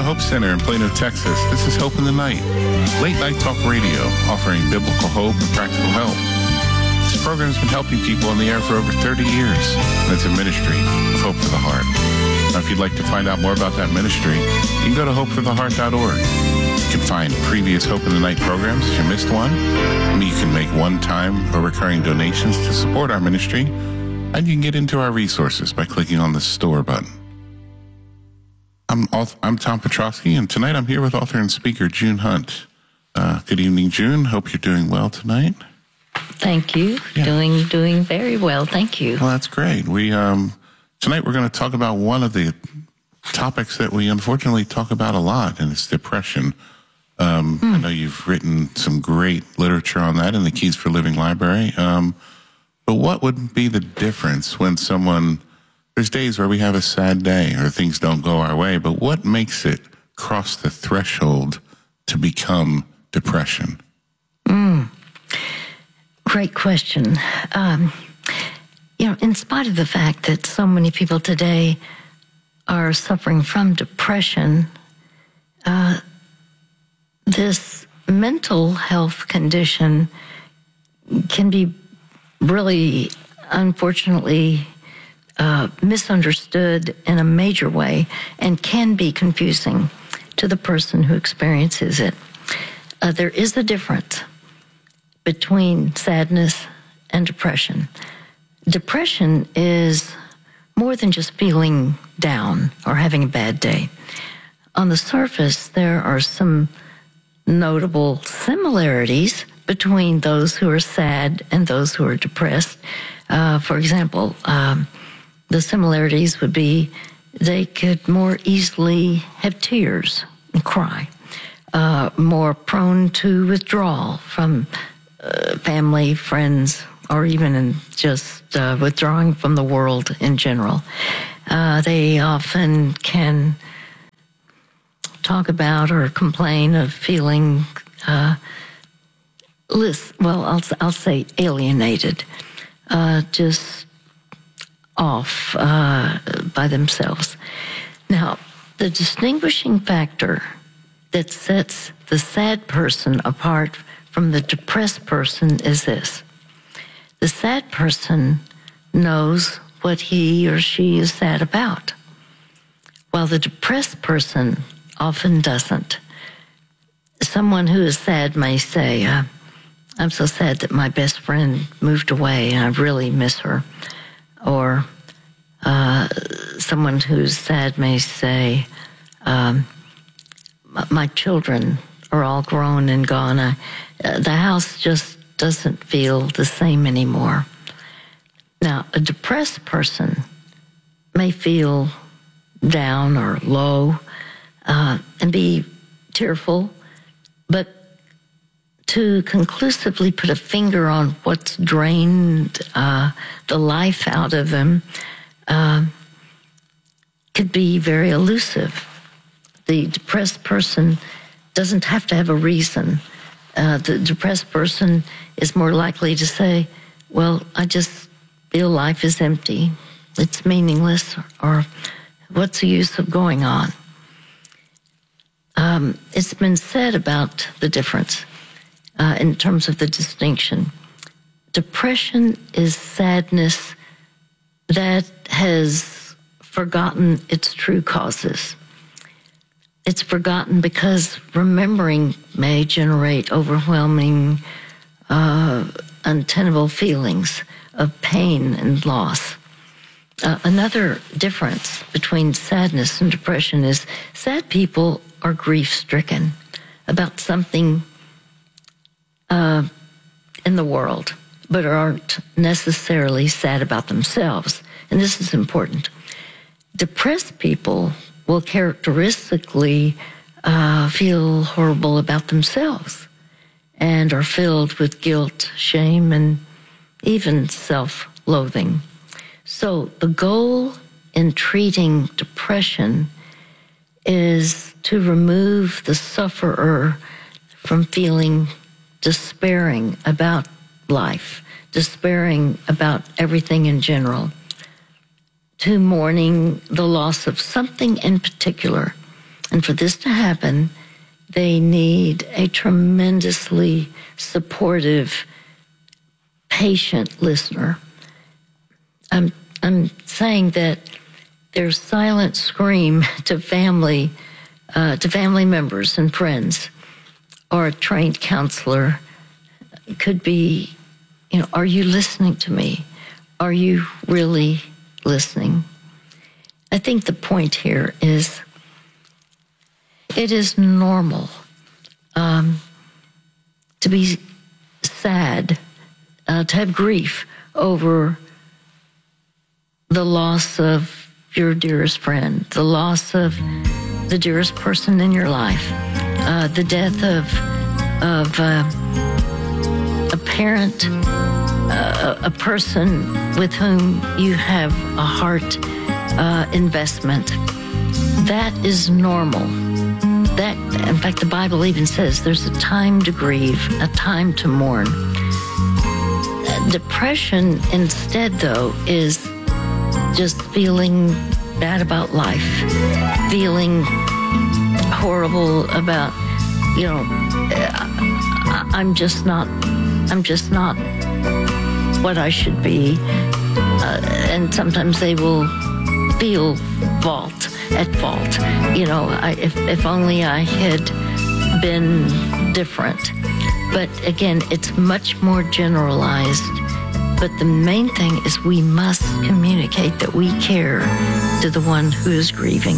Hope Center in Plano, Texas, this is Hope in the Night, late night talk radio offering biblical hope and practical help. This program has been helping people on the air for over 30 years, and it's a ministry of Hope for the Heart. Now, if you'd like to find out more about that ministry, you can go to hopefortheheart.org. You can find previous Hope in the Night programs if you missed one. You can make one-time or recurring donations to support our ministry, and you can get into our resources by clicking on the Store button. I'm Tom Petrosky, and tonight I'm here with author and speaker June Hunt. Good evening, June. Hope you're doing well tonight. Thank you. Yeah. Doing very well. Thank you. Well, that's great. Tonight we're going to talk about one of the topics that we unfortunately talk about a lot, and it's depression. I know you've written some great literature on that in the Keys for Living library. But what would be the difference when there's days where we have a sad day or things don't go our way, but what makes it cross the threshold to become depression? Great question. In spite of the fact that so many people today are suffering from depression, this mental health condition can be really, unfortunately, misunderstood in a major way and can be confusing to the person who experiences it. There is a difference between sadness and depression. Depression is more than just feeling down or having a bad day. On the surface, there are some notable similarities between those who are sad and those who are depressed. For example, the similarities would be they could more easily have tears and cry, more prone to withdrawal from family, friends, or even in just withdrawing from the world in general. They often can talk about or complain of feeling, I'll say alienated, just off by themselves. Now, the distinguishing factor that sets the sad person apart from the depressed person is this. The sad person knows what he or she is sad about, while the depressed person often doesn't. Someone who is sad may say, I'm so sad that my best friend moved away and I really miss her. Or someone who's sad may say, my children are all grown and gone. The house just doesn't feel the same anymore. Now, a depressed person may feel down or low and be tearful, but to conclusively put a finger on what's drained the life out of them could be very elusive. The depressed person doesn't have to have a reason. The depressed person is more likely to say, well, I just feel life is empty, it's meaningless, or what's the use of going on? It's been said about the difference in terms of the distinction. Depression is sadness that has forgotten its true causes. It's forgotten because remembering may generate overwhelming, untenable feelings of pain and loss. Another difference between sadness and depression is sad people are grief-stricken about something in the world, but aren't necessarily sad about themselves. And this is important. Depressed people will characteristically feel horrible about themselves and are filled with guilt, shame, and even self-loathing. So the goal in treating depression is to remove the sufferer from feeling despairing about life, despairing about everything in general, to mourning the loss of something in particular, And for this to happen, they need a tremendously supportive, patient listener. I'm saying that their silent scream to family members and friends, or a trained counselor, could be, are you listening to me? Are you really listening? I think the point here is it is normal to be sad, to have grief over the loss of your dearest friend, the loss of the dearest person in your life, the death of a parent, a person with whom you have a heart investment. That is normal. That, in fact, the Bible even says there's a time to grieve, a time to mourn. Depression instead, though, is just feeling bad about life, feeling horrible about, I'm just not what I should be. And sometimes they will feel at fault. If only I had been different. But again, it's much more generalized. But the main thing is we must communicate that we care to the one who is grieving.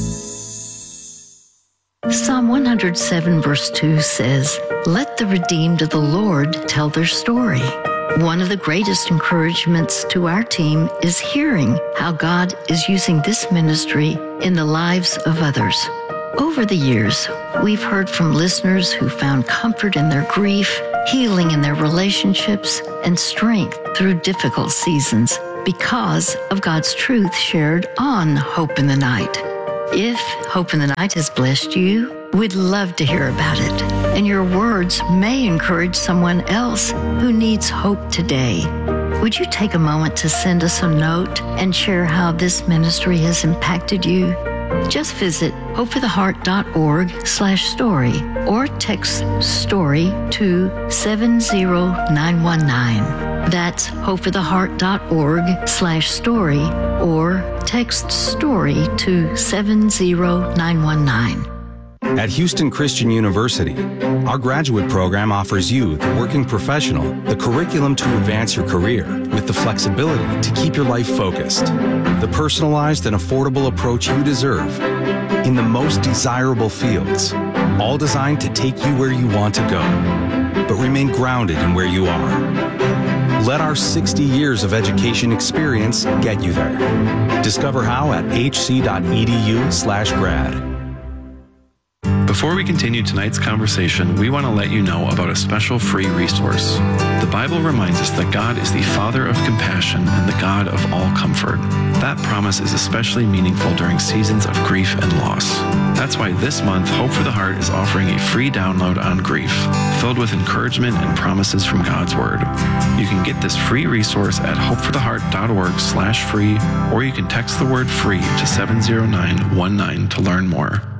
Psalm 107 verse 2 says, "Let the redeemed of the Lord tell their story." One of the greatest encouragements to our team is hearing how God is using this ministry in the lives of others. Over the years, we've heard from listeners who found comfort in their grief, healing in their relationships, and strength through difficult seasons because of God's truth shared on Hope in the Night. If Hope in the Night has blessed you, we'd love to hear about it. And your words may encourage someone else who needs hope today. Would you take a moment to send us a note and share how this ministry has impacted you? Just visit hopefortheheart.org/story or text STORY to 70919. That's hopefortheheart.org/story or text STORY to 70919. At Houston Christian University, our graduate program offers you, the working professional, the curriculum to advance your career with the flexibility to keep your life focused, the personalized and affordable approach you deserve in the most desirable fields, all designed to take you where you want to go, but remain grounded in where you are. Let our 60 years of education experience get you there. Discover how at hc.edu/grad. Before we continue tonight's conversation, we want to let you know about a special free resource. The Bible reminds us that God is the Father of compassion and the God of all comfort. That promise is especially meaningful during seasons of grief and loss. That's why this month, Hope for the Heart is offering a free download on grief, filled with encouragement and promises from God's Word. You can get this free resource at hopefortheheart.org/free, or you can text the word FREE to 70919 to learn more.